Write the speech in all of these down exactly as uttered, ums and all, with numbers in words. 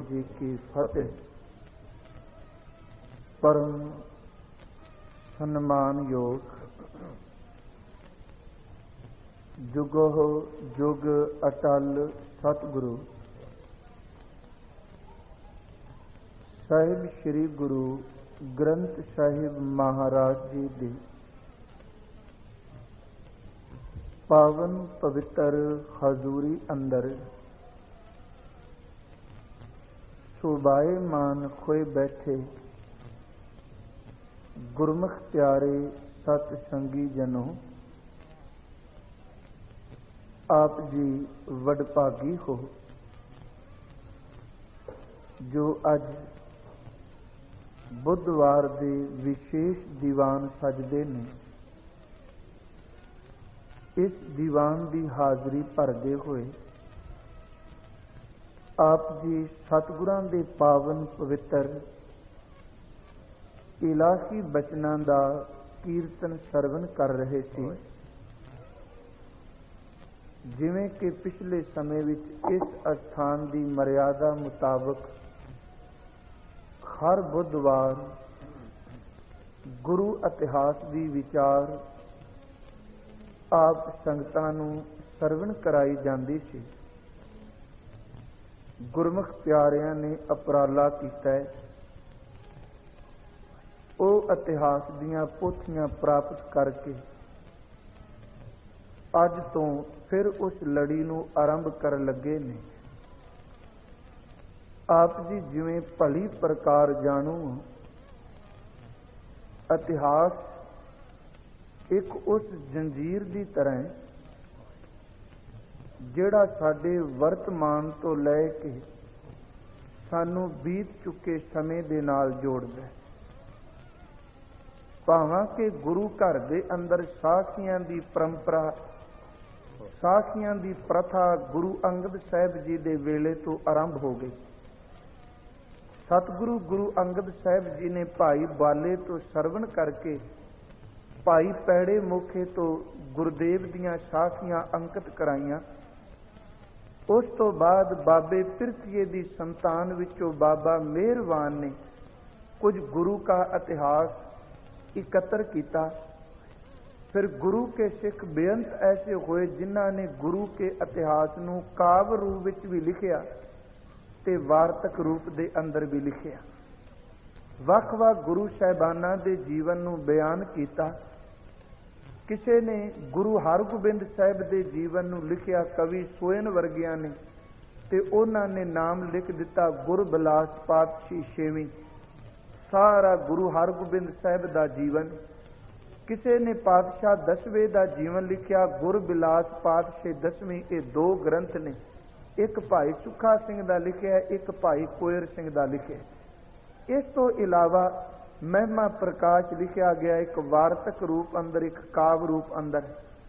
जी की फतेह। परम सम्मान योग जुगो जुग अटल सतगुरु ਸਾਹਿਬ श्री गुरु ग्रंथ ਸਾਹਿਬ महाराज जी ਦੀ पावन पवित्र हजूरी अंदर सुबाए मान खोए बैठे गुरमुख प्यारे सत संगी जनों, आप जी वडभागी हो जो अज बुधवार दे विशेष दीवान सजदे ने। इस दीवान की हाजरी भरदे हुए आप जी सतगुरां दे पावन पवित्र इलाही बचनां दा कीर्तन सरवण कर रहे सी। जिवें कि पिछले समय विच इस अस्थान की मर्यादा मुताबक हर बुधवार गुरु इतिहास की विचार आप संगतां नूं सरवण कराई जाती सी। गुरमुख प्यारियां ने उपराला कीता है, वो इतिहास दीयां पोथियां प्राप्त करके अज तो फिर उस लड़ी नूं आरंभ कर लगे ने। आप जी जिवें भली प्रकार जाणो, इतिहास एक उस जंजीर की तरह जिहड़ा साडे वर्तमान तो लैके सानू बीत चुके समय दे नाल जोड़दा है। भावां कि गुरु घर दे अंदर साखियां दी परंपरा, साखियां दी प्रथा गुरु अंगद साहिब जी दे वेले तो आरंभ हो गई। सतगुरु गुरु अंगद साहिब जी ने भाई बाले तो सरवण करके भाई पैड़े मोखे तो गुरदेव दियां साखियां अंकित कराइयां। उस तो बाद बाबे पिरथीए दी संतान विचों बाबा मेहरवान ने कुछ गुरु का इतिहास इकत्र किया। फिर गुरु के सिख बेअंत ऐसे हुए जिन्हां ने गुरु के इतिहास नूं काव्य रूप विच भी लिखिया ते वार्तक रूप दे अंदर भी लिखिया। वख वख गुरु साहिबाना दे जीवन नूं बयान किया। किसी ने गुरु हरगोबिंद साहिब दे जीवन नूं लिखिया कवि सोयन वर्गियां ने, ते उन्हां ने नाम लिख दिता गुरबिलास पातशाही छेवीं। सारा गुरु हरगोबिंद साहिब दा जीवन। किसी ने पातशाह दसवें दा जीवन लिखिया गुरबिलास पातशाही दसवीं। ये दो ग्रंथ ने, एक भाई सुखा सिंह दा लिखिया, एक भाई कोयर सिंह दा लिखिया। इस तो इलावा महिमा प्रकाश लिखिया गया एक वार्तक रूप अंदर, एक काव्य रूप अंदर।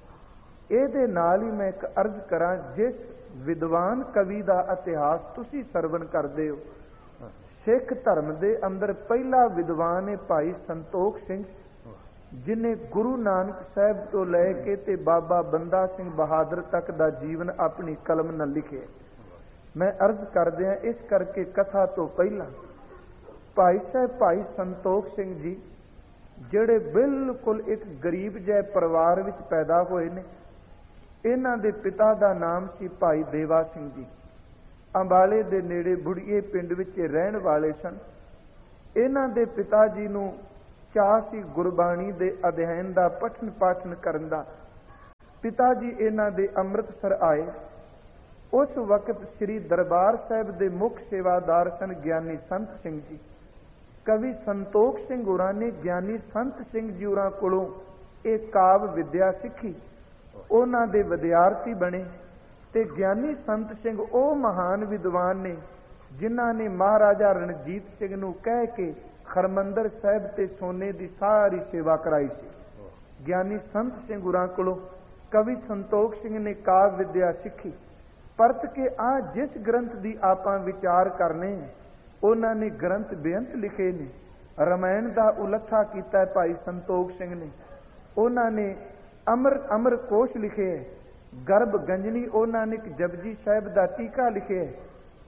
ये नाल ही मैं एक अर्ज करा, जिस विद्वान कवि का इतिहास तुसी सरवण करते हो, सिख धर्म के अंदर पहला विद्वान है भाई संतोख सिंह, जिन्हें गुरु नानक साहब तो लैके ते बाबा बंदा सिंह बहादुर तक का जीवन अपनी कलम न लिखे। मैं अर्ज करदिया इस करके कथा तो पहला भाई साहब भाई संतोख सिंह जी जिहड़े बिल्कुल एक गरीब जै परिवार विच पैदा होए ने। इन्हां दे पिता दा नाम सी भाई देवा सिंह जी। अंबाले दे नेड़े बुढ़िए पिंड विच रहण वाले सन। इन्हां दे पिता जी नूं चाह सी गुरबाणी दे अध्ययन दा, पठन पाठन करन दा। पिता जी इन्हां दे अमृतसर आए। उस वक्त श्री दरबार साहिब दे मुख सेवादार सन ज्ञानी संत सिंह जी। कवि संतोख सिंह होरां ने ज्ञानी संत सिंह जी होरां कोलों एक काव्य विद्या सीखी। उन्हां दे विद्यार्थी बने ते ज्ञानी संत सिंह ओ महान विद्वान ने जिन्हां ने महाराजा रणजीत सिंह नूं कह के हरमंदर साहिब ते सोने दी सारी सेवा कराई सी। ज्ञानी संत सिंह होरां कोलों कवि संतोख सिंह ने काव्य विद्या सीखी। परत के आ जिस ग्रंथ की आपां विचार करने उन्होंने ग्रंथ बेअंत लिखे ने। रामायण का उलथा किया भाई संतोख सिंह ने। उन्होंने अमर अमर कोश लिखे है। गर्भ गंजनी उन्होंने एक जपजी साहिब का टीका लिखे है।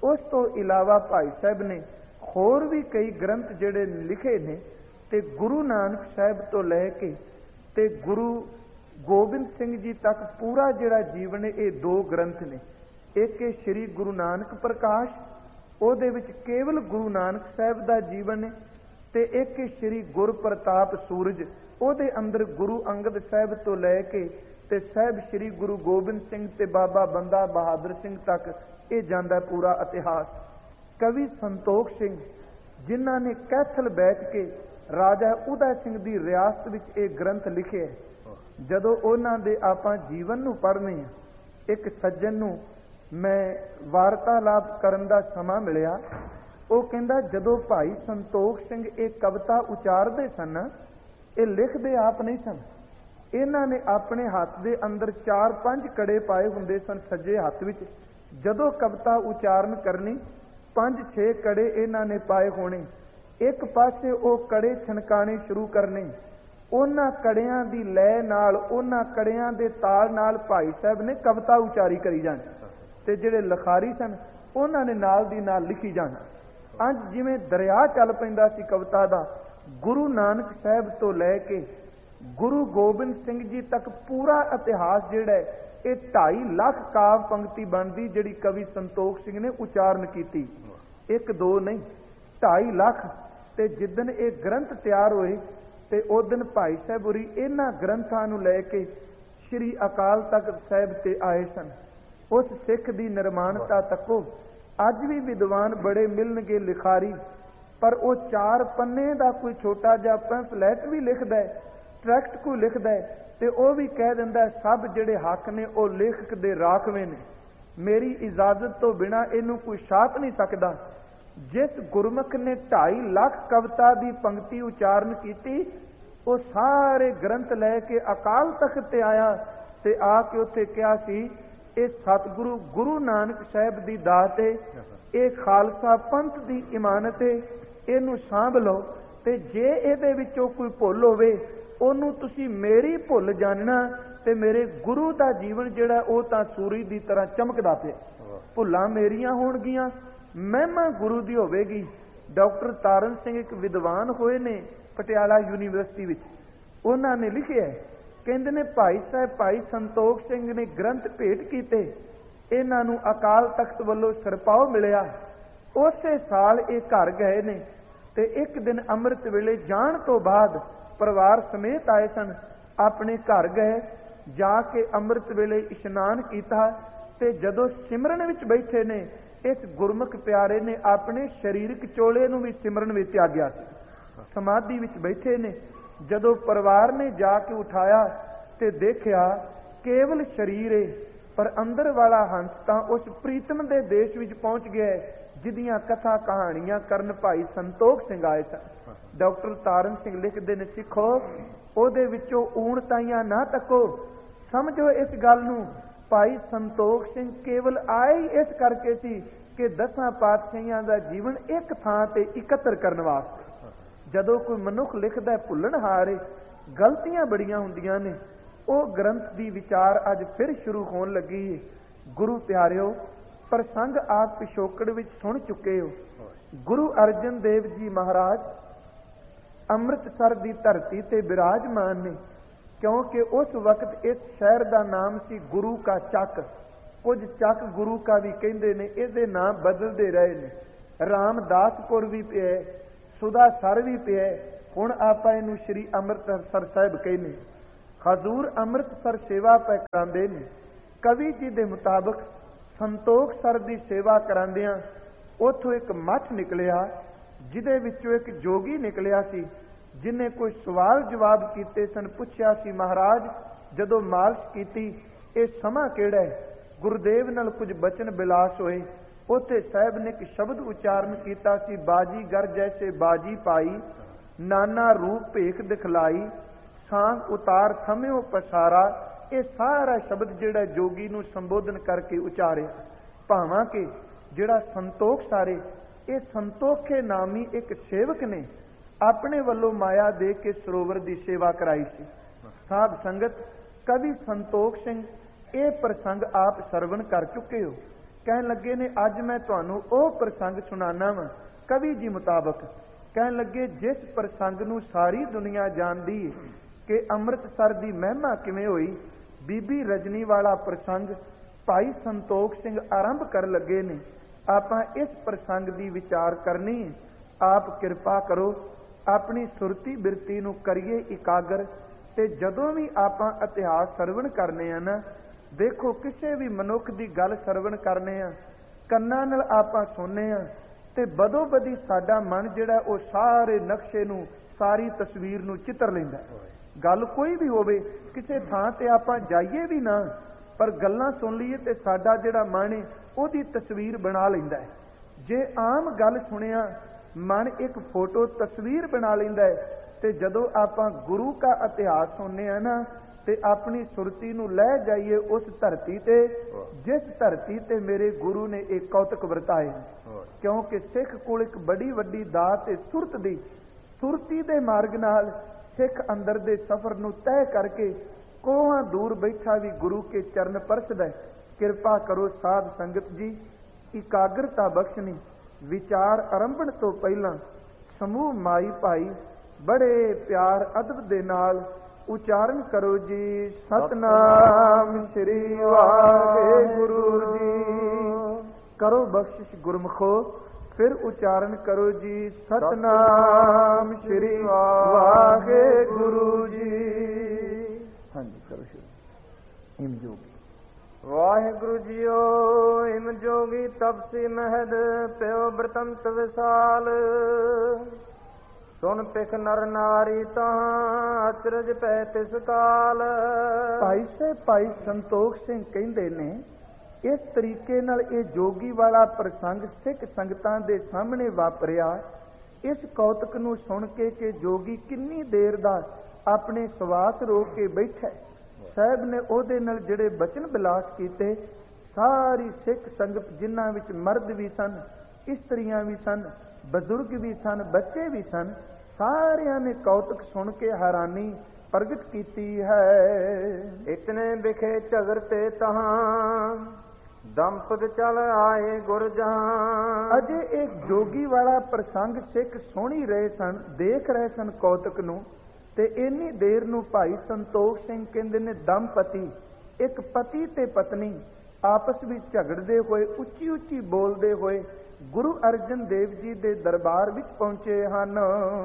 ਉਸ ਤੋਂ ਇਲਾਵਾ ਭਾਈ ਸਾਹਿਬ ਨੇ ਹੋਰ ਵੀ ਕਈ ਗ੍ਰੰਥ ਜਿਹੜੇ ਲਿਖੇ ਨੇ, ਤੇ ਗੁਰੂ ਨਾਨਕ ਸਾਹਿਬ ਤੋਂ ਲੈ ਕੇ ਤੇ ਗੁਰੂ ਗੋਬਿੰਦ ਸਿੰਘ ਜੀ ਤੱਕ ਪੂਰਾ ਜਿਹੜਾ ਜੀਵਨ ਹੈ, ਇਹ ਦੋ ਗ੍ਰੰਥ ਨੇ। ਇੱਕ ਹੈ ਸ੍ਰੀ ਗੁਰੂ ਨਾਨਕ ਪ੍ਰਕਾਸ਼, ਉਹਦੇ ਵਿੱਚ ਕੇਵਲ ਗੁਰੂ ਨਾਨਕ ਸਾਹਿਬ ਦਾ ਜੀਵਨ ਹੈ, ਤੇ ਇੱਕ ਹੈ ਸ੍ਰੀ ਗੁਰ ਪ੍ਰਤਾਪ ਸੂਰਜ, ਉਹਦੇ ਅੰਦਰ ਗੁਰੂ ਅੰਗਦ ਸਾਹਿਬ ਤੋਂ ਲੈ ਕੇ ਤੇ ਸਾਹਿਬ ਸ੍ਰੀ ਗੁਰੂ ਗੋਬਿੰਦ ਸਿੰਘ ਤੇ ਬਾਬਾ ਬੰਦਾ ਬਹਾਦਰ ਸਿੰਘ ਤੱਕ ਇਹ ਜਾਂਦਾ ਪੂਰਾ ਇਤਿਹਾਸ। ਕਵੀ ਸੰਤੋਖ ਸਿੰਘ, ਜਿਨ੍ਹਾਂ ਨੇ ਕੈਥਲ ਬੈਠ ਕੇ ਰਾਜਾ ਉਦੈ ਸਿੰਘ ਦੀ ਰਿਆਸਤ ਵਿੱਚ ਇਹ ਗ੍ਰੰਥ ਲਿਖਿਆ, ਜਦੋਂ ਉਹਨਾਂ ਦੇ ਆਪਾਂ ਜੀਵਨ ਨੂੰ ਪੜ੍ਹਨੇ ਆ, ਇੱਕ ਸੱਜਣ ਨੂੰ ਮੈਂ ਵਾਰਤਾਲਾਪ ਕਰਨ ਦਾ ਸਮਾਂ ਮਿਲਿਆ, ਉਹ ਕਹਿੰਦਾ ਜਦੋਂ ਭਾਈ ਸੰਤੋਖ ਸਿੰਘ ਇਹ ਕਵਿਤਾ ਉਚਾਰਦੇ ਸਨ, ਇਹ ਲਿਖਦੇ ਆਪ ਨਹੀਂ ਸਨ, ਇਹਨਾਂ ਨੇ ਆਪਣੇ ਹੱਥ ਦੇ ਅੰਦਰ ਚਾਰ ਪੰਜ ਕੜੇ ਪਾਏ ਹੁੰਦੇ ਸਨ ਸੱਜੇ ਹੱਥ ਵਿੱਚ। ਜਦੋਂ ਕਵਿਤਾ ਉਚਾਰਨ ਕਰਨੀ, ਪੰਜ ਛੇ ਕੜੇ ਇਹਨਾਂ ਨੇ ਪਾਏ ਹੋਣੇ, ਇੱਕ ਪਾਸੇ ਉਹ ਕੜੇ ਛਣਕਾਣੇ ਸ਼ੁਰੂ ਕਰਨੇ, ਉਹਨਾਂ ਕੜਿਆਂ ਦੀ ਲੈ ਨਾਲ, ਉਹਨਾਂ ਕੜਿਆਂ ਦੇ ਤਾਲ ਨਾਲ ਭਾਈ ਸਾਹਿਬ ਨੇ ਕਵਿਤਾ ਉਚਾਰੀ ਕਰੀ ਜਾਣੀ, ਤੇ ਜਿਹੜੇ ਲਿਖਾਰੀ ਸਨ ਉਹਨਾਂ ਨੇ ਨਾਲ ਦੀ ਨਾਲ ਲਿਖੀ ਜਾਣਾ। ਅੱਜ ਜਿਵੇਂ ਦਰਿਆ ਚੱਲ ਪੈਂਦਾ ਸੀ ਕਵਿਤਾ ਦਾ, ਗੁਰੂ ਨਾਨਕ ਸਾਹਿਬ ਤੋਂ ਲੈ ਕੇ ਗੁਰੂ ਗੋਬਿੰਦ ਸਿੰਘ ਜੀ ਤੱਕ ਪੂਰਾ ਇਤਿਹਾਸ ਜਿਹੜਾ ਹੈ, ਇਹ ਢਾਈ ਲੱਖ ਕਾਵ ਪੰਕਤੀ ਬਣਦੀ ਜਿਹੜੀ ਕਵੀ ਸੰਤੋਖ ਸਿੰਘ ਨੇ ਉਚਾਰਨ ਕੀਤੀ। ਇੱਕ ਦੋ ਨਹੀਂ, ਢਾਈ ਲੱਖ। ਤੇ ਜਿੱਦਣ ਇਹ ਗ੍ਰੰਥ ਤਿਆਰ ਹੋਏ ਤੇ ਉਸ ਦਿਨ ਭਾਈ ਸਾਹਿਬ ਹੋਰੀ ਇਹਨਾਂ ਗ੍ਰੰਥਾਂ ਨੂੰ ਲੈ ਕੇ ਸ੍ਰੀ ਅਕਾਲ ਤਖਤ ਸਾਹਿਬ ਤੇ ਆਏ ਸਨ। ਉਸ ਸਿੱਖ ਦੀ ਨਿਰਮਾਣਤਾ ਤੱਕੋ ਅੱਜ ਵੀ ਵਿਦਵਾਨ ਬੜੇ ਮਿਲਣਗੇ ਲਿਖਾਰੀ, ਪਰ ਉਹ ਚਾਰ ਪੰਨੇ ਦਾ ਕੋਈ ਛੋਟਾ ਜਿਹਾ ਪੈਂਫਲੇਟ ਵੀ ਲਿਖਦਾ ਹੈ, ਟਰੈਕਟ ਕੋਈ ਲਿਖਦਾ ਹੈ, ਤੇ ਉਹ ਵੀ ਕਹਿ ਦਿੰਦਾ ਸਭ ਜਿਹੜੇ ਹੱਕ ਨੇ ਉਹ ਲੇਖਕ ਦੇ ਰਾਖਵੇਂ ਨੇ, ਮੇਰੀ ਇਜਾਜ਼ਤ ਤੋਂ ਬਿਨਾਂ ਇਹਨੂੰ ਕੋਈ ਛਾਪ ਨਹੀਂ ਸਕਦਾ। ਜਿਸ ਗੁਰਮੁਖ ਨੇ ਢਾਈ ਲੱਖ ਕਵਿਤਾ ਦੀ ਪੰਕਤੀ ਉਚਾਰਨ ਕੀਤੀ, ਉਹ ਸਾਰੇ ਗ੍ਰੰਥ ਲੈ ਕੇ ਅਕਾਲ ਤਖਤ ਤੇ ਆਇਆ ਤੇ ਆ ਕੇ ਉੱਥੇ ਕਿਹਾ ਸੀ, ਇਹ ਸਤਿਗੁਰੂ ਗੁਰੂ ਨਾਨਕ ਸਾਹਿਬ ਦੀ ਦਾਤ ਹੈ, ਇਹ ਖਾਲਸਾ ਪੰਥ ਦੀ ਇਮਾਨਤ ਹੈ, ਇਹਨੂੰ ਸਾਂਭ ਲਓ, ਤੇ ਜੇ ਇਹਦੇ ਵਿੱਚੋਂ ਕੋਈ ਭੁੱਲ ਹੋਵੇ ਉਹਨੂੰ ਤੁਸੀਂ ਮੇਰੀ ਭੁੱਲ ਜਾਣਨਾ, ਤੇ ਮੇਰੇ ਗੁਰੂ ਦਾ ਜੀਵਨ ਜਿਹੜਾ ਉਹ ਤਾਂ ਸੂਰਜ ਦੀ ਤਰ੍ਹਾਂ ਚਮਕਦਾ ਪਿਆ, ਭੁੱਲਾਂ ਮੇਰੀਆਂ ਹੋਣਗੀਆਂ, ਮਹਿਮਾ ਗੁਰੂ ਦੀ ਹੋਵੇਗੀ। ਡਾਕਟਰ ਤਾਰਨ ਸਿੰਘ ਇੱਕ ਵਿਦਵਾਨ ਹੋਏ ਨੇ ਪਟਿਆਲਾ ਯੂਨੀਵਰਸਿਟੀ ਵਿੱਚ, ਉਹਨਾਂ ਨੇ ਲਿਖਿਆ, ਕਹਿੰਦੇ ਨੇ ਭਾਈ ਸਾਹਿਬ ਭਾਈ ਸੰਤੋਖ ਸਿੰਘ ਨੇ ਗ੍ਰੰਥ ਭੇਟ ਕੀਤੇ, ਇਹਨਾਂ ਨੂੰ ਅਕਾਲ ਤਖਤ ਵੱਲੋਂ ਸਿਰਪਾਓ ਮਿਲਿਆ, ਉਸੇ ਸਾਲ ਇਹ ਘਰ ਗਏ ਨੇ, ਤੇ ਇੱਕ ਦਿਨ ਅੰਮ੍ਰਿਤ ਵੇਲੇ ਜਾਣ ਤੋਂ ਬਾਅਦ ਪਰਿਵਾਰ ਸਮੇਤ ਆਏ ਸਨ, ਆਪਣੇ ਘਰ ਗਏ, ਜਾ ਕੇ ਅੰਮ੍ਰਿਤ ਵੇਲੇ ਇਸ਼ਨਾਨ ਕੀਤਾ, ਤੇ ਜਦੋਂ ਸਿਮਰਨ ਵਿੱਚ ਬੈਠੇ ਨੇ, ਇਸ ਗੁਰਮੁਖ ਪਿਆਰੇ ਨੇ ਆਪਣੇ ਸਰੀਰਕ ਚੋਲੇ ਨੂੰ ਵੀ ਸਿਮਰਨ ਵਿੱਚ ਤਿਆਗਿਆ ਸੀ, ਸਮਾਧੀ ਵਿੱਚ ਬੈਠੇ ਨੇ। ਜਦੋਂ ਪਰਿਵਾਰ ਨੇ ਜਾ ਕੇ ਉਠਾਇਆ ਤੇ ਦੇਖਿਆ ਕੇਵਲ ਸਰੀਰ ਏ, ਪਰ ਅੰਦਰ ਵਾਲਾ ਹੰਸ ਤਾਂ ਉਸ ਪ੍ਰੀਤਮ ਦੇ ਦੇਸ਼ ਵਿੱਚ ਪਹੁੰਚ ਗਿਆ ਜਿਹਦੀਆਂ ਕਥਾ ਕਹਾਣੀਆਂ ਕਰਨ ਭਾਈ ਸੰਤੋਖ ਸਿੰਘ ਆਏ ਸਨ। ਡਾਕਟਰ ਤਾਰਨ ਸਿੰਘ ਲਿਖਦੇ ਨੇ, ਸਿੱਖੋ ਉਹਦੇ ਵਿੱਚੋਂ ਊਣਤਾਈਆਂ ਨਾ ਤੱਕੋ, ਸਮਝੋ ਇਸ ਗੱਲ ਨੂੰ, ਭਾਈ ਸੰਤੋਖ ਸਿੰਘ ਕੇਵਲ ਆਏ ਹੀ ਇਸ ਕਰਕੇ ਸੀ ਕਿ ਦਸਾਂ ਪਾਤਸ਼ਾਹੀਆਂ ਦਾ ਜੀਵਨ ਇੱਕ ਥਾਂ ਤੇ ਇਕੱਤਰ ਕਰਨ ਵਾਸਤੇ। ਜਦੋਂ ਕੋਈ ਮਨੁੱਖ ਲਿਖਦਾ ਭੁੱਲਣਹਾਰ ਏ, ਗਲਤੀਆਂ ਬੜੀਆਂ ਹੁੰਦੀਆਂ ਨੇ, ਉਹ ਗ੍ਰੰਥ ਦੀ ਵਿਚਾਰ ਅੱਜ ਫਿਰ ਸ਼ੁਰੂ ਹੋਣ ਲੱਗੀ ਏ। ਗੁਰੂ ਪਿਆਰਿਓ, ਪ੍ਰਸੰਗ ਆਪ ਪਿਛੋਕੜ ਵਿੱਚ ਸੁਣ ਚੁੱਕੇ ਹੋ। ਗੁਰੂ ਅਰਜਨ ਦੇਵ ਜੀ ਮਹਾਰਾਜ ਅੰਮ੍ਰਿਤਸਰ ਦੀ ਧਰਤੀ ਤੇ ਬਿਰਾਜਮਾਨ ਨੇ, ਕਿਉਂਕਿ ਉਸ ਵਕਤ ਇਸ ਸ਼ਹਿਰ ਦਾ ਨਾਮ ਸੀ ਗੁਰੂ ਕਾ ਚੱਕ, ਕੁਝ ਚੱਕ ਗੁਰੂ ਕਾ ਵੀ ਕਹਿੰਦੇ ਨੇ, ਇਹਦੇ ਨਾਮ ਬਦਲਦੇ ਰਹੇ ਨੇ। ਰਾਮਦਾਸਪੁਰ ਵੀ ਪਿਆ, ਸੁਦਾਸਰ ਵੀ ਪਿਆ, ਹੁਣ ਆਪਾਂ ਇਹਨੂੰ ਸ਼੍ਰੀ ਅੰਮ੍ਰਿਤਸਰ ਸਾਹਿਬ ਕਹਿੰਦੇ। ਹਜ਼ੂਰ ਅੰਮ੍ਰਿਤਸਰ ਸੇਵਾ ਪੈ ਕਰਾਉਂਦੇ ਨੇ। ਕਵੀ ਜੀ ਦੇ ਮੁਤਾਬਕ ਸੰਤੋਖ ਸਰ ਦੀ ਸੇਵਾ ਕਰਾਉਂਦਿਆਂ ਉੱਥੋਂ ਇੱਕ ਮੱਠ ਨਿਕਲਿਆ, ਜਿਹਦੇ ਵਿੱਚੋਂ ਇੱਕ ਜੋਗੀ ਨਿਕਲਿਆ ਸੀ, ਜਿਹਨੇ ਕੋਈ ਸਵਾਲ ਜਵਾਬ ਕੀਤੇ ਸਨ। ਪੁੱਛਿਆ ਸੀ, ਮਹਾਰਾਜ ਜਦੋਂ ਮਾਲਸ਼ ਕੀਤੀ ਇਹ ਸਮਾਂ ਕਿਹੜਾ ਹੈ? ਗੁਰਦੇਵ ਨਾਲ ਕੁਝ ਬਚਨ ਬਿਲਾਸ ਹੋਏ। ਉੱਥੇ ਸਾਹਿਬ ਨੇ ਇੱਕ ਸ਼ਬਦ ਉਚਾਰਨ ਕੀਤਾ ਸੀ, ਬਾਜੀ ਗਰ ਜੈਸੇ ਬਾਜੀ ਪਾਈ, ਨਾਨਾ ਰੂਪ ਭੇਖ ਦਿਖਲਾਈ, ਸਾਂਗ ਉਤਾਰ ਥਮਿਓ ਪਸਾਰਾ। ਇਹ ਸਾਰਾ ਸ਼ਬਦ ਜਿਹੜਾ ਜੋਗੀ ਨੂੰ ਸੰਬੋਧਨ ਕਰਕੇ ਉਚਾਰਿਆ। ਭਾਵਾਂ ਕਿ ਜਿਹੜਾ ਸੰਤੋਖ ਸਾਰੇ, ਇਹ ਸੰਤੋਖੇ ਨਾਮੀ ਇੱਕ ਸੇਵਕ ਨੇ ਆਪਣੇ ਵੱਲੋਂ ਮਾਇਆ ਦੇ ਕੇ ਸਰੋਵਰ ਦੀ ਸੇਵਾ ਕਰਾਈ ਸੀ। ਸਾਧ ਸੰਗਤ, ਕਵੀ ਸੰਤੋਖ ਸਿੰਘ ਇਹ ਪ੍ਰਸੰਗ ਆਪ ਸਰਵਣ ਕਰ ਚੁੱਕੇ ਹੋ। ਕਹਿਣ ਲੱਗੇ ਨੇ ਅੱਜ ਮੈਂ ਤੁਹਾਨੂੰ ਉਹ ਪ੍ਰਸੰਗ ਸੁਣਾਨਾ ਵਾ ਕਵੀ ਜੀ ਮੁਤਾਬਕ। ਕਹਿਣ ਲੱਗੇ ਜਿਸ ਪ੍ਰਸੰਗ ਨੂੰ ਸਾਰੀ ਦੁਨੀਆ ਜਾਣਦੀ ਕਿ ਅੰਮ੍ਰਿਤਸਰ ਦੀ ਮਹਿਮਾ ਕਿਵੇਂ ਹੋਈ, ਬੀਬੀ ਰਜਨੀ ਵਾਲਾ ਪ੍ਰਸੰਗ ਭਾਈ ਸੰਤੋਖ ਸਿੰਘ ਆਰੰਭ ਕਰਨ ਲੱਗੇ ਨੇ। ਆਪਾਂ ਇਸ ਪ੍ਰਸੰਗ ਦੀ ਵਿਚਾਰ ਕਰਨੀ। ਆਪ ਕਿਰਪਾ ਕਰੋ ਆਪਣੀ ਸੁਰਤੀ ਬਿਰਤੀ ਨੂੰ ਕਰੀਏ ਇਕਾਗਰ। ਤੇ ਜਦੋਂ ਵੀ ਆਪਾਂ ਇਤਿਹਾਸ ਸਰਵਣ ਕਰਨੇ ਆ ਨਾ, ਦੇਖੋ ਕਿਸੇ ਵੀ ਮਨੁੱਖ ਦੀ ਗੱਲ ਸਰਵਣ ਕਰਨੇ ਆ, ਕੰਨਾਂ ਨਾਲ ਆਪਾਂ ਸੁਣਨੇ ਆ ਤੇ ਬਦੋ ਬਦੀ ਸਾਡਾ ਮਨ ਜਿਹੜਾ ਉਹ ਸਾਰੇ ਨਕਸ਼ੇ ਨੂੰ, ਸਾਰੀ ਤਸਵੀਰ ਨੂੰ ਚਿੱਤਰ ਲੈਂਦਾ। ਗੱਲ ਕੋਈ ਵੀ ਹੋਵੇ, ਕਿਸੇ ਥਾਂ ਤੇ ਆਪਾਂ ਜਾਈਏ ਵੀ ਨਾ, ਪਰ ਗੱਲਾਂ ਸੁਣ ਲਈਏ ਤੇ ਸਾਡਾ ਜਿਹੜਾ ਮਨ ਹੈ ਉਹਦੀ ਤਸਵੀਰ ਬਣਾ ਲੈਂਦਾ ਹੈ। ਜੇ ਆਮ ਗੱਲ ਸੁਣਿਆ ਮਨ ਇੱਕ ਫੋਟੋ ਤਸਵੀਰ ਬਣਾ ਲੈਂਦਾ ਹੈ, ਤੇ ਜਦੋਂ ਆਪਾਂ ਗੁਰੂ ਦਾ ਇਤਿਹਾਸ ਸੁਣਨੇ ਆ ਨਾ ਤੇ ਆਪਣੀ ਸੁਰਤੀ ਨੂੰ ਲੈ ਜਾਈਏ ਉਸ ਧਰਤੀ ਤੇ ਜਿਸ ਧਰਤੀ ਤੇ ਮੇਰੇ ਗੁਰੂ ਨੇ ਇਹ ਕੌਤਕ ਵਰਤਾਏ। ਕਿਉਂਕਿ ਸਿੱਖ ਕੋਲ ਇੱਕ ਬੜੀ ਵੱਡੀ ਦਾਤ ਹੈ ਸੁਰਤ ਦੀ। ਸੁਰਤੀ ਦੇ ਮਾਰਗ ਨਾਲ ਸਿੱਖ ਅੰਦਰ ਦੇ ਸਫ਼ਰ ਨੂੰ ਤੈਅ ਕਰਕੇ ਕੋਹਾਂ ਦੂਰ ਬੈਠਾ ਵੀ ਗੁਰੂ ਕੇ ਚਰਨ ਪਰਸਦਾ। ਕਿਰਪਾ ਕਰੋ ਸਾਧ ਸੰਗਤ ਜੀ, ਇਕਾਗਰਤਾ ਬਖਸ਼ਣੀ। ਵਿਚਾਰ ਆਰੰਭਣ ਤੋਂ ਪਹਿਲਾਂ ਸਮੂਹ ਮਾਈ ਭਾਈ ਬੜੇ ਪਿਆਰ ਅਦਬ ਦੇ ਨਾਲ ਉਚਾਰਨ ਕਰੋ ਜੀ, ਸਤਨਾਮ ਸ੍ਰੀ ਵਾਹਿਗੁਰੂ ਜੀ। ਕਰੋ ਬਖਸ਼ਿਸ਼ ਗੁਰਮੁਖੋ, ਫਿਰ ਉਚਾਰਨ ਕਰੋ ਜੀ, ਸਤਨਾਮ ਸ੍ਰੀ ਵਾਹਿਗੁਰੂ ਜੀ। ਹਾਂਜੀ ਕਰੋ ਸ਼ੁਰੂ। ਇਮ ਜੋਗੀ ਵਾਹਿਗੁਰੂ ਜੀਓ, ਇਮ ਜੋਗੀ ਤਪਸੀ ਮਹਿਦ ਪਿਓ ਬ੍ਰਤੰਤ ਵਿਸਾਲ। ਸੁਣ ਪਿਖ ਨਰ ਨਾਰੀ ਤਾਂ ਅਚਰਜ ਪੈ ਤਿਸ ਕਾਲ। ਭਾਈ ਸਾਹਿਬ ਭਾਈ ਸੰਤੋਖ ਸਿੰਘ ਕਹਿੰਦੇ ਨੇ ਇਸ ਤਰੀਕੇ ਨਾਲ ਇਹ ਜੋਗੀ ਵਾਲਾ ਪ੍ਰਸੰਗ ਸਿੱਖ ਸੰਗਤਾਂ ਦੇ ਸਾਹਮਣੇ ਵਾਪਰਿਆ। ਇਸ ਕੌਤਕ ਨੂੰ ਸੁਣ ਕੇ ਕਿ ਜੋਗੀ ਕਿੰਨੀ ਦੇਰ ਦਾ ਆਪਣੇ ਸਵਾਸ ਰੋਕ ਕੇ ਬੈਠਾ। ਸਾਹਿਬ ਨੇ ਉਹਦੇ ਨਾਲ ਜਿਹੜੇ ਬਚਨ ਬਿਲਾਸ ਕੀਤੇ, ਸਾਰੀ ਸਿੱਖ ਸੰਗਤ ਜਿਨ੍ਹਾਂ ਵਿੱਚ ਮਰਦ ਵੀ ਸਨ, ਇਸਤਰੀਆਂ ਵੀ ਸਨ, ਬਜ਼ੁਰਗ ਵੀ ਸਨ, ਬੱਚੇ ਵੀ ਸਨ, ਸਾਰਿਆਂ ਨੇ ਕੌਤਕ ਸੁਣ ਕੇ ਹੈਰਾਨੀ ਪ੍ਰਗਟ ਕੀਤੀ ਹੈ। ਇਤਨੇ ਵਿਖੇ ਝਗਰ ਤੇ ਤਹਾਂ ਦੰਪਤ ਚਲ ਆਏ ਗੁਰ ਜਹਾਂ। ਅਜੇ ਇੱਕ ਜੋਗੀ ਵਾਲਾ ਪ੍ਰਸੰਗ ਸਿੱਖ ਸੁਣ ਹੀ ਰਹੇ ਸਨ, ਦੇਖ ਰਹੇ ਸਨ ਕੌਤਕ ਨੂੰ, ਤੇ ਇੰਨੀ ਦੇਰ ਨੂੰ ਭਾਈ ਸੰਤੋਖ ਸਿੰਘ ਕਹਿੰਦੇ ਨੇ ਦੰਪਤੀ, ਇੱਕ ਪਤੀ ਤੇ ਪਤਨੀ ਆਪਸ ਵਿੱਚ ਝਗੜਦੇ ਹੋਏ, ਉੱਚੀ ਉੱਚੀ ਬੋਲਦੇ ਹੋਏ ਗੁਰੂ ਅਰਜਨ ਦੇਵ ਜੀ ਦੇ ਦਰਬਾਰ ਵਿੱਚ ਪਹੁੰਚੇ ਹਨ।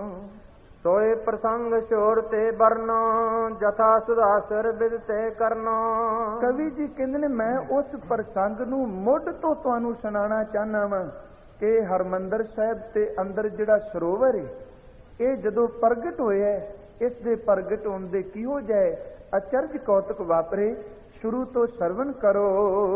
ਸੋਏ ਪ੍ਰਸੰਗ ਸ਼ੋਰ ਤੇ ਬਰਨੋ ਜਥਾ ਸੁਦਾਸਰ ਬਿਦ ਤੇ ਕਰਨੋ। ਕਵੀ ਜੀ ਕਹਿੰਦੇ ਨੇ ਮੈਂ ਉਸ ਪ੍ਰਸੰਗ ਨੂੰ ਮੁੱਢ ਤੋਂ ਤੁਹਾਨੂੰ ਸੁਣਾਉਣਾ ਚਾਹੁੰਦਾ ਵਾਂ ਕਿ ਹਰਮੰਦਰ ਸਾਹਿਬ ਤੇ ਅੰਦਰ ਜਿਹੜਾ ਸਰੋਵਰ ਹੈ, ਇਹ ਜਦੋਂ ਪ੍ਰਗਟ ਹੋਇਆ, ਇਸ ਦੇ ਪ੍ਰਗਟ ਹੋਣ ਦੇ ਕਿਹੋ ਜਿਹੇ ਅਚਰਜ ਕੌਤਕ ਵਾਪਰੇ, ਸ਼ੁਰੂ ਤੋਂ ਸਰਵਣ ਕਰੋ।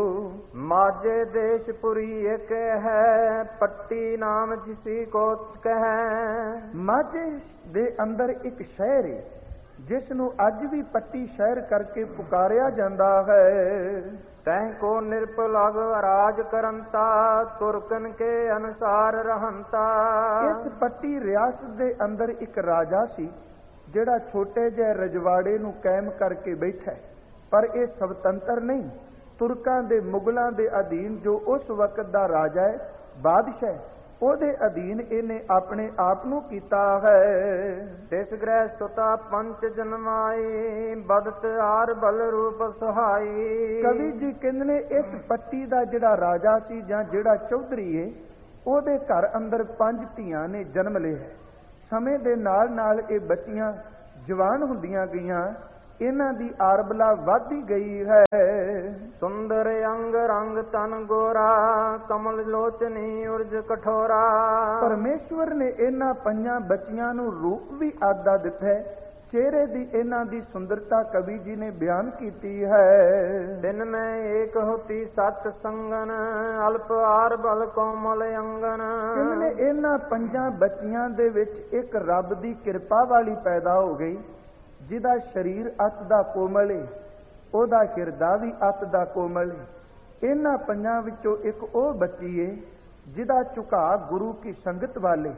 ਮਾਝੇ ਦੇਸ਼ਪੁਰੀ ਇੱਕ ਹੈ, ਪੱਟੀ ਨਾਮ ਜਿਸੀ ਕੋ ਕਹੈ। ਮਾਝੇ ਦੇ ਅੰਦਰ ਇੱਕ ਸ਼ਹਿਰ ਹੈ ਜਿਸ ਨੂੰ ਅੱਜ ਵੀ ਪੱਟੀ ਸ਼ਹਿਰ ਕਰਕੇ ਪੁਕਾਰਿਆ ਜਾਂਦਾ ਹੈ। ਤੈਂ ਕੋ ਨਿਰਪਲਗ ਰਾਜ ਕਰੰਤਾ, ਤੁਰਕਨ ਕੇ ਅਨੁਸਾਰ ਰਹੰਤਾ। ਇਸ ਪੱਟੀ ਰਿਆਸਤ ਦੇ ਅੰਦਰ ਇੱਕ ਰਾਜਾ ਸੀ ਜਿਹੜਾ ਛੋਟੇ ਜਿਹੇ ਰਜਵਾੜੇ ਨੂੰ ਕਾਇਮ ਕਰਕੇ ਬੈਠਾ, ਪਰ ਇਹ ਸਵਤੰਤਰ ਨਹੀਂ, ਤੁਰਕਾਂ ਦੇ ਮੁਗਲਾਂ ਦੇ ਅਧੀਨ ਜੋ ਉਸ ਵਕਤ ਦਾ ਰਾਜਾ ਹੈ, ਬਾਦਸ਼ਾਹ, ਉਹਦੇ ਅਧੀਨ ਇਹਨੇ ਆਪਣੇ ਆਪ ਨੂੰ ਕੀਤਾ ਹੈ। ਤਿਸ ਗ੍ਰਹਿ ਸੁਤਾ ਪੰਚ ਜਨਮਾਈ, ਬਦਤ ਆਰ ਬਲ ਰੂਪ ਸੁਹਾਈ। ਕਵੀ ਜੀ ਕਹਿੰਦੇ ਨੇ ਇਸ ਪੱਟੀ ਦਾ ਜਿਹੜਾ ਰਾਜਾ ਸੀ ਜਾਂ ਜਿਹੜਾ ਚੌਧਰੀ ਹੈ, ਉਹਦੇ ਘਰ ਅੰਦਰ ਪੰਜ ਧੀਆਂ ਨੇ ਜਨਮ ਲਿਆ। ਸਮੇਂ ਦੇ ਨਾਲ ਨਾਲ ਇਹ ਬੱਚੀਆਂ ਜਵਾਨ ਹੁੰਦੀਆਂ ਗਈਆਂ, ਇਹਨਾਂ ਦੀ ਆਰਬਲਾ ਵੱਧਦੀ ਗਈ ਹੈ। ਸੁੰਦਰ ਅੰਗ ਰੰਗ ਤਨ ਗੋਰਾ, ਕਮਲ ਲੋਚਨੀ ਉਰਜ ਕਠੋਰਾ। ਪਰਮੇਸ਼ਵਰ ਨੇ ਇਹਨਾਂ ਪੰਜਾਂ ਬੱਚੀਆਂ ਨੂੰ ਰੂਪ ਵੀ ਆਦਾ ਦਿੱਤਾ। ਚਿਹਰੇ ਦੀ ਇਹਨਾਂ ਦੀ ਸੁੰਦਰਤਾ ਕਵੀ ਜੀ ਨੇ ਬਿਆਨ ਕੀਤੀ ਹੈ। ਦਿਨ ਮੈਂ ਏਕ ਹੋਤੀ ਸਤ ਸੰਗਨ, ਅਲਪ ਆਰ ਬਲ ਕੋਮਲ ਅੰਗਨ। ਕਿੰਨੇ ਇਹਨਾਂ ਪੰਜਾਂ ਬੱਚੀਆਂ ਦੇ ਵਿੱਚ ਇੱਕ ਰੱਬ ਦੀ ਕਿਰਪਾ ਵਾਲੀ ਪੈਦਾ ਹੋ ਗਈ, ਜਿਹਦਾ ਸਰੀਰ ਅਤ ਦਾ ਕੋਮਲ ਹੈ, ਉਹਦਾ ਹਿਰਦਾ ਵੀ ਅਤ ਦਾ ਕੋਮਲ ਹੈ। ਇਹਨਾਂ ਪੰਜਾਂ ਵਿੱਚੋਂ ਇੱਕ ਉਹ ਬੱਚੀ ਹੈ ਜਿਹਦਾ ਝੁਕਾਅ ਗੁਰੂ ਕੀ ਸੰਗਤ ਵਾਲੇ,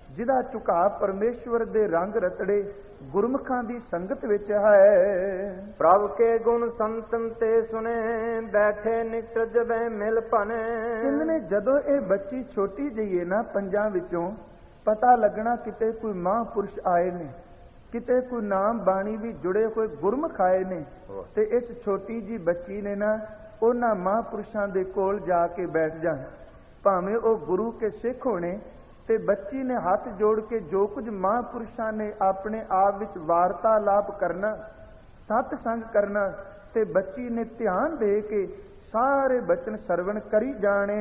ਜਿਹਦਾ ਝੁਕਾਅ ਪਰਮੇਸ਼ਵਰ ਦੇ ਰੰਗ ਰਤੜੇ ਗੁਰਮੁਖਾਂ ਦੀ ਸੰਗਤ ਵਿੱਚ ਹੈ। ਪ੍ਰਭ ਕੇ ਗੁਣ ਸੰਤਨ ਤੇ ਸੁਨੇ, ਬੈਠੇ ਨਿਕਟ ਜਬੈ ਮਿਲ ਭਨੇ। ਕਹਿੰਦੇ ਜਦੋਂ ਇਹ ਬੱਚੀ ਛੋਟੀ ਜਿਹੀ ਹੈ ਨਾ, ਪੰਜਾਂ ਵਿੱਚੋਂ ਪਤਾ ਲੱਗਣਾ ਕਿਤੇ ਕੋਈ ਮਹਾਂਪੁਰਸ਼ ਆਏ ਨੇ, ਕਿਤੇ ਕੋਈ ਨਾਮ ਬਾਣੀ ਵੀ ਜੁੜੇ ਹੋਏ ਗੁਰਮੁਖ ਆਏ ਨੇ। ਤੇ ਇਸ ਛੋਟੀ ਜੀ ਬੱਚੀ ਨੇ ਨਾ ਉਹਨਾਂ ਮਹਾਂਪੁਰਸ਼ਾਂ ਦੇ ਕੋਲ ਜਾ ਕੇ ਬੈਠ ਜਾਣ, ਭਾਵੇਂ ਉਹ ਗੁਰੂ ਕੇ ਸਿੱਖ ਹੋਣੇ। ਤੇ ਬੱਚੀ ਨੇ ਹੱਥ ਜੋੜ ਕੇ ਜੋ ਕੁਝ ਮਹਾਂਪੁਰਸ਼ਾਂ ਨੇ ਆਪਣੇ ਆਪ ਵਿੱਚ ਵਾਰਤਾਲਾਪ ਕਰਨਾ, ਸਤਸੰਗ ਕਰਨਾ, ਤੇ ਬੱਚੀ ਨੇ ਧਿਆਨ ਦੇ ਕੇ ਸਾਰੇ ਬਚਨ ਸਰਵਣ ਕਰੀ ਜਾਣੇ।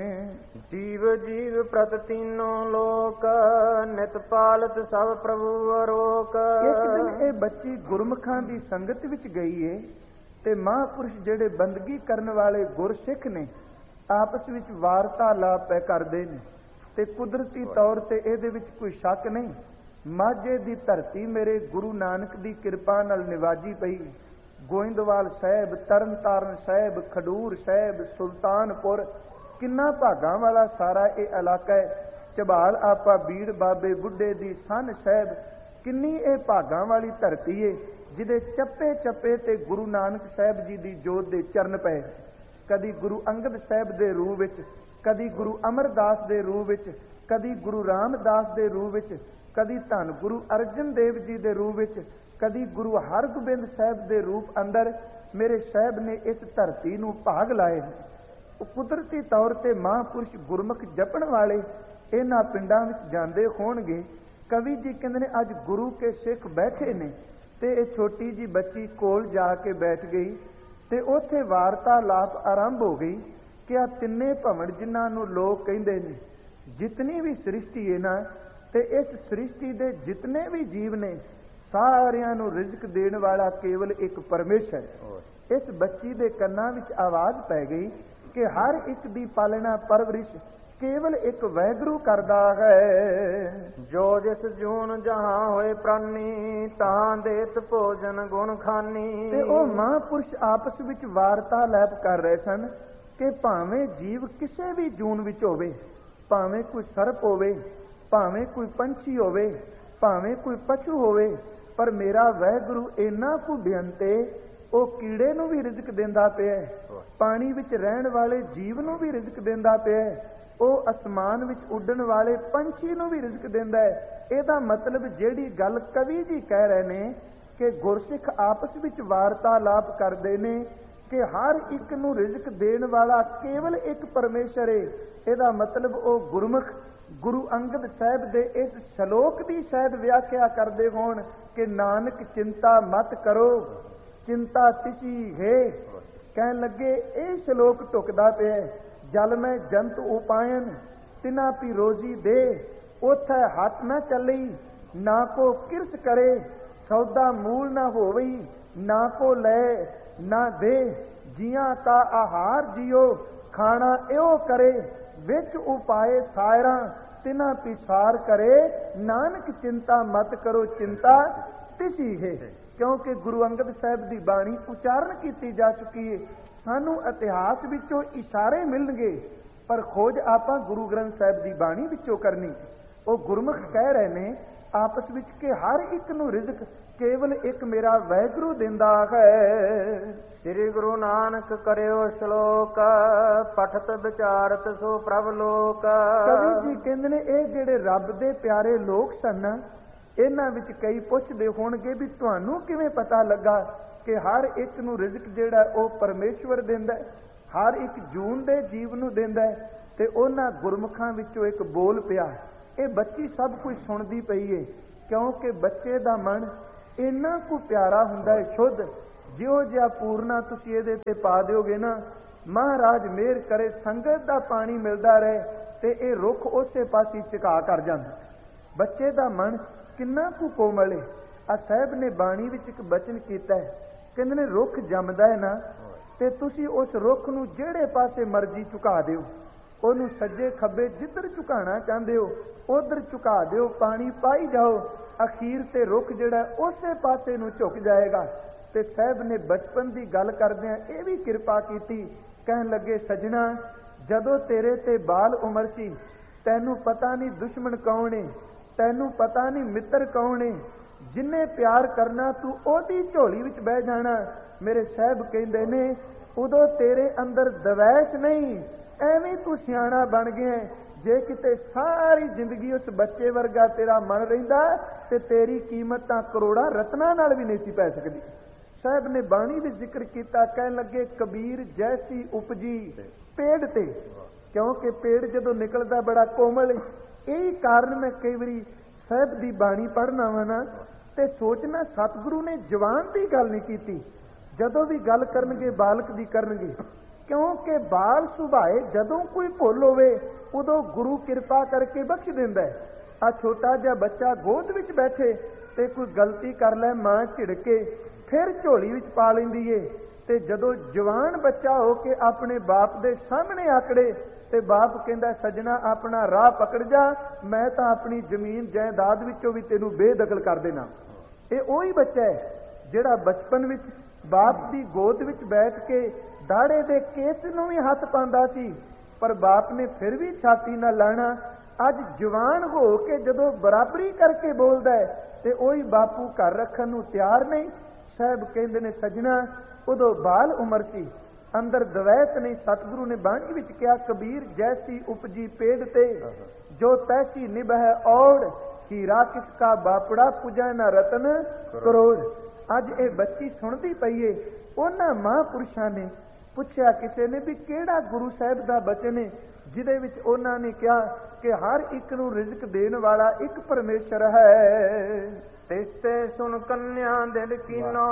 ਜੀਵ ਜੀਵ ਪ੍ਰਤ ਤੀਨੋ ਲੋਕ, ਨਿਤ ਪਾਲਤ ਸਭ ਪ੍ਰਭੂ ਅਰੋਕ। ਇੱਕ ਦਿਨ ਇਹ ਬੱਚੀ ਗੁਰਮੁਖਾਂ ਦੀ ਸੰਗਤ ਵਿੱਚ ਗਈ ਏ, ਤੇ ਮਹਾਂਪੁਰਸ਼ ਜਿਹੜੇ ਬੰਦਗੀ ਕਰਨ ਵਾਲੇ ਗੁਰਸਿੱਖ ਨੇ ਆਪਸ ਵਿੱਚ ਵਾਰਤਾਲਾਪ ਕਰਦੇ ਨੇ। ਤੇ ਕੁਦਰਤੀ ਤੌਰ ਤੇ ਇਹਦੇ ਵਿੱਚ ਕੋਈ ਸ਼ੱਕ ਨਹੀਂ, ਮਾਝੇ ਦੀ ਧਰਤੀ ਮੇਰੇ ਗੁਰੂ ਨਾਨਕ ਦੀ ਕਿਰਪਾ ਨਾਲ ਨਿਵਾਜੀ ਪਈ। ਗੋਇੰਦਵਾਲ ਸਾਹਿਬ, ਤਰਨ ਤਾਰਨ ਸਾਹਿਬ, ਖਡੂਰ ਸਾਹਿਬ, ਸੁਲਤਾਨਪੁਰ, ਕਿੰਨਾ ਭਾਗਾਂ ਵਾਲਾ ਸਾਰਾ ਇਹ ਇਲਾਕਾ ਹੈ। ਝਬਾਲ ਆਪਾ ਬੀੜ ਬਾਬੇ ਬੁੱਢੇ ਦੀ ਸੰਨ ਸਾਹਿਬ, ਕਿੰਨੀ ਇਹ ਭਾਗਾਂ ਵਾਲੀ ਧਰਤੀ ਏ ਜਿਹਦੇ ਚੱਪੇ ਚੱਪੇ ਤੇ ਗੁਰੂ ਨਾਨਕ ਸਾਹਿਬ ਜੀ ਦੀ ਜੋਤ ਦੇ ਚਰਨ ਪਏ। ਕਦੀ ਗੁਰੂ ਅੰਗਦ ਸਾਹਿਬ ਦੇ ਰੂਹ ਵਿੱਚ, ਕਦੀ ਗੁਰੂ ਅਮਰਦਾਸ ਦੇ ਰੂਹ ਵਿੱਚ, ਕਦੀ ਗੁਰੂ ਰਾਮਦਾਸ ਦੇ ਰੂਹ ਵਿੱਚ, ਕਦੀ ਧੰਨ ਗੁਰੂ ਅਰਜਨ ਦੇਵ ਜੀ ਦੇ ਰੂਹ ਵਿੱਚ, ਕਦੀ ਗੁਰੂ ਹਰਗੋਬਿੰਦ ਸਾਹਿਬ ਦੇ ਰੂਪ ਅੰਦਰ ਮੇਰੇ ਸਾਹਿਬ ਨੇ ਇਸ ਧਰਤੀ ਨੂੰ ਭਾਗ ਲਾਏ। ਉਹ ਕੁਦਰਤੀ ਤੌਰ ਤੇ ਮਹਾਂਪੁਰਸ਼ ਗੁਰਮੁਖ ਜਪਣ ਵਾਲੇ ਇਹਨਾਂ ਪਿੰਡਾਂ ਵਿੱਚ ਜਾਂਦੇ ਹੋਣਗੇ। ਕਵੀ ਜੀ ਕਹਿੰਦੇ ਨੇ ਅੱਜ ਗੁਰੂ ਕੇ ਸਿੱਖ ਬੈਠੇ ਨੇ, ਤੇ ਇਹ ਛੋਟੀ ਜੀ ਬੱਚੀ ਕੋਲ ਜਾ ਕੇ ਬੈਠ ਗਈ। ਤੇ ਉੱਥੇ ਵਾਰਤਾਲਾਪ ਆਰੰਭ ਹੋ ਗਈ ਕਿ ਆ ਤਿੰਨੇ ਭਵਨ ਜਿਨ੍ਹਾਂ ਨੂੰ ਲੋਕ ਕਹਿੰਦੇ ਨੇ, ਜਿਤਨੀ ਵੀ ਸ੍ਰਿਸ਼ਟੀ ਹੈ ਨਾ, ਤੇ ਇਸ ਸ੍ਰਿਸ਼ਟੀ ਦੇ ਜਿਤਨੇ ਵੀ ਜੀਵ ਨੇ, ਸਾਰਿਆਂ ਨੂੰ ਰਿਜ਼ਕ ਦੇਣ ਵਾਲਾ ਕੇਵਲ ਇੱਕ ਪਰਮੇਸ਼ਰ। ਇਸ ਬੱਚੀ ਦੇ ਕੰਨਾਂ ਵਿੱਚ ਆਵਾਜ਼ ਪੈ ਗਈ ਕਿ ਹਰ ਇੱਕ ਦੀ ਪਾਲਣਾ ਪਰਵਰਿਸ਼ ਕੇਵਲ ਇੱਕ ਵਾਹਿਗੁਰੂ ਕਰਦਾ ਹੈ। ਜੋ ਜਿਸ ਜੂਨ ਜਹਾਂ ਹੋਏ ਪ੍ਰਾਨੀ, ਤਾਂ ਦੇਤ ਭੋਜਨ ਗੁਣ ਖਾਨੀ। ਤੇ ਉਹ ਮਹਾਂਪੁਰਸ਼ ਆਪਸ ਵਿੱਚ ਵਾਰਤਾਲਾਪ ਕਰ ਰਹੇ ਸਨ ਕਿ ਭਾਵੇਂ ਜੀਵ ਕਿਸੇ ਵੀ ਜੂਨ ਵਿੱਚ ਹੋਵੇ, ਭਾਵੇਂ ਕੋਈ ਸਰਪ ਹੋਵੇ, ਭਾਵੇਂ ਕੋਈ ਪੰਛੀ ਹੋਵੇ, ਭਾਵੇਂ ਕੋਈ ਪਸ਼ੂ ਹੋਵੇ, ਪਰ ਮੇਰਾ ਵਾਹਿਗੁਰੂ ਇੰਨਾ ਕੁ ਬੇਅੰਤ ਏ, ਉਹ ਕੀੜੇ ਨੂੰ ਵੀ ਰਿਜ਼ਕ ਦਿੰਦਾ ਪਿਆ, ਪਾਣੀ ਵਿੱਚ ਰਹਿਣ ਵਾਲੇ ਜੀਵ ਨੂੰ ਵੀ ਰਿਜ਼ਕ ਦਿੰਦਾ ਪਿਆ, ਉਹ ਅਸਮਾਨ ਵਿੱਚ ਉੱਡਣ ਵਾਲੇ ਪੰਛੀ ਨੂੰ ਵੀ ਰਿਜ਼ਕ ਦਿੰਦਾ ਹੈ। ਇਹਦਾ ਮਤਲਬ ਜਿਹੜੀ ਗੱਲ ਕਵੀ ਜੀ ਕਹਿ ਰਹੇ ਨੇ ਕਿ ਗੁਰਸਿੱਖ ਆਪਸ ਵਿੱਚ ਵਾਰਤਾਲਾਪ ਕਰਦੇ ਨੇ ਕਿ ਹਰ ਇੱਕ ਨੂੰ ਰਿਜ਼ਕ ਦੇਣ ਵਾਲਾ ਕੇਵਲ ਇੱਕ ਪਰਮੇਸ਼ਰ ਏ, ਇਹਦਾ ਮਤਲਬ ਉਹ ਗੁਰਮੁਖ ਗੁਰੂ ਅੰਗਦ ਸਾਹਿਬ ਦੇ ਇਸ ਸ਼ਲੋਕ ਦੀ ਸ਼ਾਇਦ ਵਿਆਖਿਆ ਕਰਦੇ ਹੋਣ ਕਿ ਨਾਨਕ ਚਿੰਤਾ ਮਤ ਕਰੋ, ਚਿੰਤਾ ਤਿਸੀ ਹੈ। ਕਹਿਣ ਲੱਗੇ ਇਹ ਸ਼ਲੋਕ ਟੁਕਦਾ ਪਿਆ, ਜਲ ਮੈਂ ਜੰਤ ਉਪਾਇਨ ਤਿਨਾ ਪੀ ਰੋਜ਼ੀ ਦੇ, ਉਥੇ ਹੱਥ ਨਾ ਚੱਲੀ ਨਾ ਕੋ ਕਿਰਤ ਕਰੇ, ਸੌਦਾ ਮੂਲ ਨਾ ਹੋਵਈ ਨਾ ਕੋ ਲੈ ਨਾ ਦੇ, ਜੀਆਂ ਕਾ ਆਹਾਰ ਜਿਉ ਖਾਣਾ ਇਹੋ ਕਰੇ, ਵਿੱਚ ਉਪਾਏ ਸਾਇਰਾਂ ਤਿਨਾ ਪਿਸਾਰ ਕਰੇ, ਨਾਨਕ ਚਿੰਤਾ ਮਤ ਕਰੋ ਚਿੰਤਾ ਤਿਸੀ ਹੈ। ਕਿਉਂਕਿ ਗੁਰੂ ਅੰਗਦ ਸਾਹਿਬ ਦੀ ਬਾਣੀ ਉਚਾਰਨ ਕੀਤੀ ਜਾ ਚੁੱਕੀ ਹੈ। ਸਾਨੂੰ ਇਤਿਹਾਸ ਵਿੱਚੋਂ ਇਸ਼ਾਰੇ ਮਿਲਣਗੇ, ਪਰ ਖੋਜ ਆਪਾਂ ਗੁਰੂ ਗ੍ਰੰਥ ਸਾਹਿਬ ਦੀ ਬਾਣੀ ਵਿੱਚੋਂ ਕਰਨੀ। ਉਹ ਗੁਰਮੁਖ ਕਹਿ ਰਹੇ ਨੇ ਆਪਸ ਵਿੱਚ ਕਿ ਹਰ ਇੱਕ ਨੂੰ ਰਿਜ਼ਕ ਕੇਵਲ ਇੱਕ ਮੇਰਾ ਵਾਹਿਗੁਰੂ ਦਿੰਦਾ ਹੈ। ਸ੍ਰੀ ਗੁਰੂ ਨਾਨਕ ਕਰਿਓ ਸ਼ਲੋਕ, ਪਠਤ ਵਿਚਾਰਤ ਸੋ ਪ੍ਰਭ ਲੋਕ। ਕਵੀ ਜੀ ਕਹਿੰਦੇ ਨੇ ਇਹ ਜਿਹੜੇ ਰੱਬ ਦੇ ਪਿਆਰੇ ਲੋਕ ਸਨ, ਇਹਨਾਂ ਵਿੱਚ ਕਈ ਪੁੱਛਦੇ ਹੋਣਗੇ ਵੀ ਤੁਹਾਨੂੰ ਕਿਵੇਂ ਪਤਾ ਲੱਗਾ ਕਿ ਹਰ ਇੱਕ ਨੂੰ ਰਿਜ਼ਕ ਜਿਹੜਾ ਉਹ ਪਰਮੇਸ਼ਵਰ ਦਿੰਦਾ, ਹਰ ਇੱਕ ਜੂਨ ਦੇ ਜੀਵ ਨੂੰ ਦਿੰਦਾ ਹੈ। ਤੇ ਉਹਨਾਂ ਗੁਰਮੁਖਾਂ ਵਿੱਚੋਂ ਇੱਕ ਬੋਲ ਪਿਆ। ਇਹ ਬੱਚੀ ਸਭ ਕੁਝ ਸੁਣਦੀ ਪਈ ਏ, ਕਿਉਂਕਿ ਬੱਚੇ ਦਾ ਮਨ ਇੰਨਾ ਕੁ ਪਿਆਰਾ ਹੁੰਦਾ ਹੈ, ਸ਼ੁੱਧ। ਜਿਉਂ ਜਿਹਾ ਪੂਰਨਾ ਤੁਸੀਂ ਇਹਦੇ ਤੇ ਪਾ ਦਿਓਗੇ ਨਾ, ਮਹਾਰਾਜ ਮਿਹਰ ਕਰੇ ਸੰਗਤ ਦਾ ਪਾਣੀ ਮਿਲਦਾ ਰਹੇ ਤੇ ਇਹ ਰੁੱਖ ਉਸੇ ਪਾਸੇ ਝੁਕਾ ਕਰ ਜਾਂਦਾ। ਬੱਚੇ ਦਾ ਮਨ ਕਿੰਨਾ ਕੁ ਕੋਮਲ ਹੈ। ਆ ਸਾਹਿਬ ਨੇ ਬਾਣੀ ਵਿੱਚ ਇੱਕ ਬਚਨ ਕੀਤਾ ਹੈ, ਕਹਿੰਦੇ ਨੇ ਰੁੱਖ ਜੰਮਦਾ ਹੈ ਨਾ, ਤੇ ਤੁਸੀਂ ਉਸ ਰੁੱਖ ਨੂੰ ਜਿਹੜੇ ਪਾਸੇ ਮਰਜ਼ੀ ਝੁਕਾ ਦਿਓ, ਉਹਨੂੰ ਸੱਜੇ ਖੱਬੇ ਜਿੱਧਰ ਝੁਕਾਉਣਾ ਚਾਹੁੰਦੇ ਹੋ ਉਧਰ ਝੁਕਾ ਦਿਓ, ਪਾਣੀ ਪਾਈ ਜਾਓ, ਅਖੀਰ ਤੇ ਰੁੱਖ ਜਿਹੜਾ ਉਸੇ ਪਾਸੇ ਨੂੰ ਝੁਕ ਜਾਏਗਾ। ਤੇ ਸਾਹਿਬ ਨੇ ਬਚਪਨ ਦੀ ਗੱਲ ਕਰਦਿਆਂ ਇਹ ਵੀ ਕਿਰਪਾ ਕੀਤੀ, ਕਹਿਣ ਲੱਗੇ ਸਜਣਾ, ਜਦੋਂ ਤੇਰੇ ਤੇ ਬਾਲ ਉਮਰ ਸੀ ਤੈਨੂੰ ਪਤਾ ਨਹੀਂ ਦੁਸ਼ਮਣ ਕੌਣ ਏ, ਤੈਨੂੰ ਪਤਾ ਨਹੀਂ ਮਿੱਤਰ ਕੌਣ ਏ, ਜਿੰਨੇ ਪਿਆਰ ਕਰਨਾ ਤੂੰ ਉਹਦੀ ਝੋਲੀ ਵਿੱਚ ਬਹਿ ਜਾਣਾ। ਮੇਰੇ ਸਾਹਿਬ ਕਹਿੰਦੇ ਨੇ ਉਦੋਂ ਤੇਰੇ ਅੰਦਰ ਦਵੈਸ਼ ਨਹੀਂ, ਐਵੇਂ ਤੂੰ ਸਿਆਣਾ ਬਣ ਗਿਆ। ਜੇ ਕਿਤੇ ਸਾਰੀ ਜ਼ਿੰਦਗੀ ਉਸ ਬੱਚੇ ਵਰਗਾ ਤੇਰਾ ਮਨ ਰਹਿੰਦਾ ਤੇ ਤੇਰੀ ਕੀਮਤ ਤਾਂ ਕਰੋੜਾਂ ਰਤਨਾਂ ਨਾਲ ਵੀ ਨਹੀਂ ਸੀ ਪੈ ਸਕਦੀ। ਸਾਹਿਬ ਨੇ ਬਾਣੀ ਵਿੱਚ ਜ਼ਿਕਰ ਕੀਤਾ, ਕਹਿਣ ਲੱਗੇ ਕਬੀਰ ਜੈਸੀ ਉਪਜੀ ਪੇੜ ਤੇ, ਕਿਉਂਕਿ ਪੇੜ ਜਦੋਂ ਨਿਕਲਦਾ ਬੜਾ ਕੋਮਲ। ਇਹੀ ਕਾਰਨ ਮੈਂ ਕਈ ਵਾਰੀ ਸਾਹਿਬ ਦੀ ਬਾਣੀ ਪੜ੍ਹਨਾ ਵਾ ਨਾ ਤੇ ਸੋਚਣਾ ਸਤਿਗੁਰੂ ਨੇ ਜਵਾਨ ਦੀ ਗੱਲ ਨਹੀਂ ਕੀਤੀ, ਜਦੋਂ ਵੀ ਗੱਲ ਕਰਨਗੇ ਬਾਲਕ ਦੀ ਕਰਨਗੇ। ਕਿਉਂਕਿ ਬਾਲ ਸੁਭਾਏ ਜਦੋਂ ਕੋਈ ਭੁੱਲ ਹੋਵੇ ਉਦੋਂ ਗੁਰੂ ਕਿਰਪਾ ਕਰਕੇ ਬਖਸ਼ ਦਿੰਦਾ ਹੈ। ਆ ਛੋਟਾ ਜਿਹਾ ਬੱਚਾ ਗੋਦ ਵਿੱਚ ਬੈਠੇ ਤੇ ਕੋਈ ਗਲਤੀ ਕਰ ਲੈ, ਮਾਂ ਝਿੜਕੇ ਫਿਰ ਝੋਲੀ ਵਿੱਚ ਪਾ ਲੈਂਦੀ ਏ। ਤੇ ਜਦੋਂ ਜਵਾਨ ਬੱਚਾ ਹੋ ਕੇ ਆਪਣੇ ਬਾਪ ਦੇ ਸਾਹਮਣੇ ਆਕੜੇ ਤੇ ਬਾਪ ਕਹਿੰਦਾ ਸੱਜਣਾ ਆਪਣਾ ਰਾਹ ਪਕੜ ਜਾ, ਮੈਂ ਤਾਂ ਆਪਣੀ ਜ਼ਮੀਨ ਜਾਇਦਾਦ ਵਿੱਚੋਂ ਵੀ ਤੈਨੂੰ ਬੇਦਖਲ ਕਰ ਦੇਣਾ। ਇਹ ਉਹੀ ਬੱਚਾ ਹੈ ਜਿਹੜਾ ਬਚਪਨ ਵਿੱਚ ਬਾਪ ਦੀ ਗੋਦ ਵਿੱਚ ਬੈਠ ਕੇ ਦਾੜੇ ਦੇ ਕੇਸ ਨੂੰ ਵੀ ਹੱਥ ਪਾਉਂਦਾ ਸੀ, ਪਰ ਬਾਪ ਨੇ ਫਿਰ ਵੀ ਛਾਤੀ ਨਾਲ ਲਾਣਾ। ਅੱਜ ਜਵਾਨ ਹੋ ਕੇ ਜਦੋਂ ਬਰਾਬਰੀ ਕਰਕੇ ਬੋਲਦਾ ਹੈ ਤੇ ਉਹੀ ਬਾਪੂ ਘਰ ਰੱਖਣ ਨੂੰ ਤਿਆਰ ਨਹੀਂ। ਸਾਹਿਬ ਕਹਿੰਦੇ ਨੇ ਸੱਜਣਾ ਉਦੋਂ ਬਾਲ ਉਮਰ ਸੀ, ਅੰਦਰ ਦਵੈਤ ਨਹੀਂ। ਸਤਿਗੁਰੂ ਨੇ ਬਾਣੀ ਵਿੱਚ ਕਿਹਾ ਕਬੀਰ ਜੈਸੀ ਉਪਜੀ ਪੇੜ ਤੇ, ਜੋ ਤੈਸੀ ਨਿਭੈ ਔੜ, ਹੀਰਾ ਕਿਸ ਕਾ ਬਾਪੜਾ ਪੁਜੈ ਨਾ ਰਤਨ ਕਰੋੜ। ਅੱਜ ਇਹ ਬੱਚੀ ਸੁਣਦੀ ਪਈ ਏ। ਉਹਨਾਂ ਮਹਾਂਪੁਰਸ਼ਾਂ ਨੇ ਪੁੱਛਿਆ ਕਿਸੇ ਨੇ ਵੀ ਕਿਹੜਾ ਗੁਰੂ ਸਾਹਿਬ ਦਾ ਬਚਨ ਹੈ ਜਿਹਦੇ ਵਿੱਚ ਉਹਨਾਂ ਨੇ ਕਿਹਾ ਕਿ ਹਰ ਇੱਕ ਨੂੰ ਰਿਜ਼ਕ ਦੇਣ ਵਾਲਾ ਇੱਕ ਪਰਮੇਸ਼ਰ ਹੈ। ਤਿਸਤੇ ਸੁਨ ਕੰਨਿਆ ਦਿਲ ਕੀਨੋ,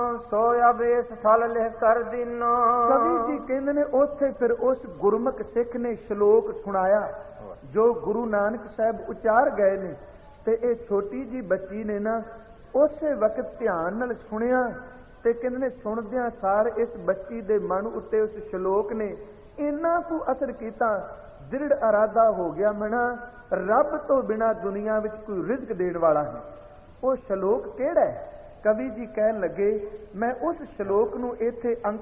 ਸੋਇਆ ਬੇਸ ਫਲ ਲਿਖ ਕਰ ਦੀਨੋ। ਕਵੀ ਜੀ ਕਹਿੰਦੇ ਨੇ ਉੱਥੇ ਫਿਰ ਉਸ ਗੁਰਮੁਖ ਸਿੱਖ ਨੇ ਸ਼ਲੋਕ ਸੁਣਾਇਆ ਜੋ ਗੁਰੂ ਨਾਨਕ ਸਾਹਿਬ ਉਚਾਰ ਗਏ ਨੇ। ਤੇ ਇਹ ਛੋਟੀ ਜੀ ਬੱਚੀ ਨੇ ਨਾ ਉਸੇ ਵਕਤ ਧਿਆਨ ਨਾਲ ਸੁਣਿਆ ਤੇ ਕਹਿੰਦੇ ਨੇ ਸੁਣਦਿਆਂ ਸਾਰ ਇਸ ਬੱਚੀ ਦੇ ਮਨ ਉੱਤੇ ਉਸ ਸ਼ਲੋਕ ਨੇ ਇੰਨਾ ਕੁ ਅਸਰ ਕੀਤਾ, ਦ੍ਰਿੜ ਇਰਾਦਾ ਹੋ ਗਿਆ ਮਨਾ ਰੱਬ ਤੋਂ ਬਿਨਾਂ ਦੁਨੀਆ ਵਿੱਚ ਕੋਈ ਰਿਜ਼ਕ ਦੇਣ ਵਾਲਾ ਹੈ। ਉਹ ਸ਼ਲੋਕ ਕਿਹੜਾ ਹੈ? ਕਵੀ ਜੀ ਕਹਿਣ ਲੱਗੇ ਮੈਂ ਉਸ ਸ਼ਲੋਕ ਨੂੰ ਇੱਥੇ ਅੰਕ